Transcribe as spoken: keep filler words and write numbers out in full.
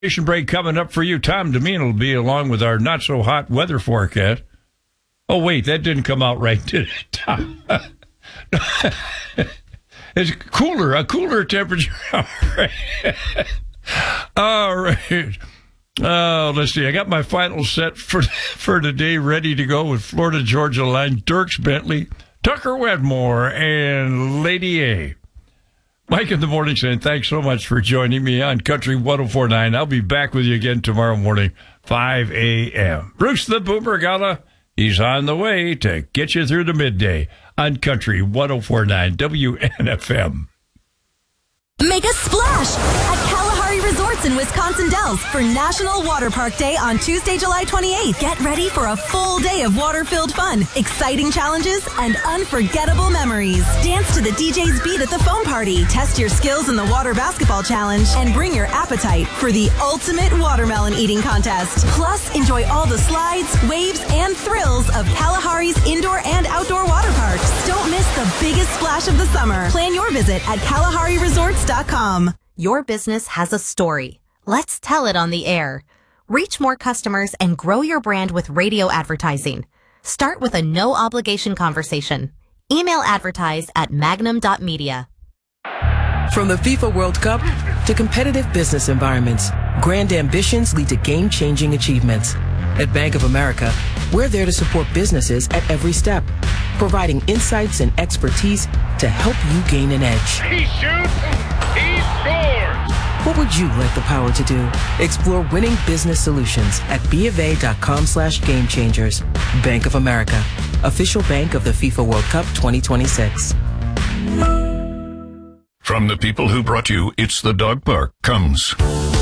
Station break coming up for you. Tom Demina will be along with our not-so-hot weather forecast. Oh, wait, that didn't come out right, did it, Tom? It's cooler, a cooler temperature. All right. All right. Oh, let's see. I got my final set for for today ready to go with Florida Georgia Line, Dierks Bentley, Tucker Wedmore, and Lady A. Mike in the morning saying thanks so much for joining me on Country one oh four point nine. I'll be back with you again tomorrow morning, five a.m. Bruce the Boomer Gala, he's on the way to get you through the midday on Country one oh four point nine W N F M. Make a splash at Kalahari Resorts in Wisconsin Dells for National Water Park Day on Tuesday, July twenty-eighth. Get ready for a full day of water-filled fun, exciting challenges, and unforgettable memories. Dance to the D J's beat at the foam party, test your skills in the water basketball challenge, and bring your appetite for the ultimate watermelon eating contest. Plus, enjoy all the slides, waves, and thrills of Kalahari's indoor and outdoor water parks. Don't miss the biggest splash of the summer. Plan your visit at Kalahari Resorts dot com. Your business has a story. Let's tell it on the air. Reach more customers and grow your brand with radio advertising. Start with a no-obligation conversation. Email advertise at magnum dot media. From the FIFA World Cup to competitive business environments, grand ambitions lead to game-changing achievements. At Bank of America, we're there to support businesses at every step, providing insights and expertise to help you gain an edge. He shoots, he scores! What would you like the power to do? Explore winning business solutions at bofa.com slash game changers. Bank of America, official bank of the FIFA World Cup twenty twenty-six. From the people who brought you It's the Dog Park comes